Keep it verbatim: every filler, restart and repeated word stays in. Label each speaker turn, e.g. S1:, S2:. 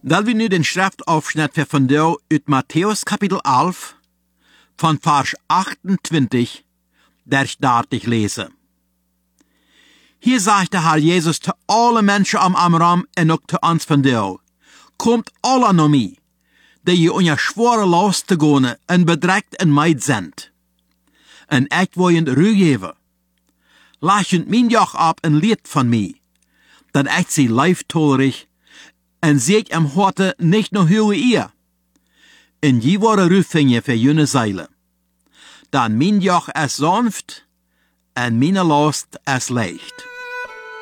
S1: Dat we nu den Schriftaufschnitt für von dir uit Matthäus Kapitel elf, von Vers achtentwintig, der staat ich lese. Hier sagt der Herr Jesus zu allen Menschen am Amram und auch zu uns von dir, kommt alle nach mir, die je unter schwere Last te gehen und bedrückt und meid sind. Und ich will ihnen Ruhe geben. Lacht mein Joch ab und leert von mir, dat ich sie leiftolerig und seht am Horte nicht nur höhe ihr. Und je wurde Rüffinge für jene Seile. Dann mein Joch ist sanft und meine Last ist leicht.